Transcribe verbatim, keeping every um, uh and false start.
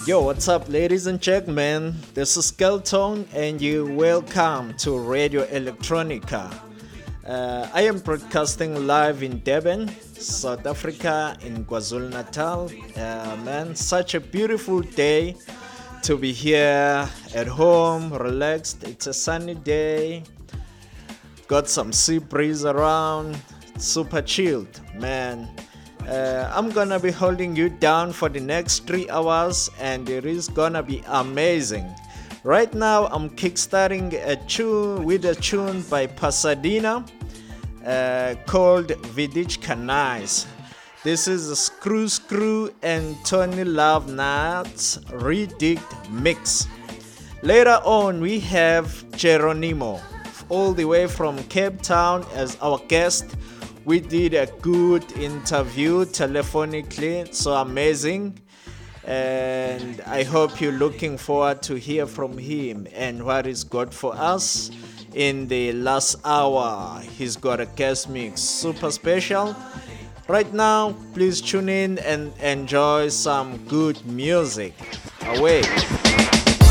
Yo, what's up, ladies and gentlemen? This is Skelton, and you welcome to Radio Electronica. Uh, I am broadcasting live in Durban, South Africa, in KwaZulu Natal. Uh, man, such a beautiful day to be here at home, relaxed. It's a sunny day. Got some sea breeze around. Super chilled, man. Uh, I'm gonna be holding you down for the next three hours, and it is gonna be amazing. Right now, I'm kickstarting a tune with a tune by Pasadena uh, called Vidichka Nice. This is a Screw Screw and Tony Love Nuts redigged mix. Later on, we have Geronimo, all the way from Cape Town, as our guest. We did a good interview telephonically, so amazing. And I hope you're looking forward to hear from him and what he's got for us in the last hour. He's got a guest mix, super special. Right now, please tune in and enjoy some good music. Away.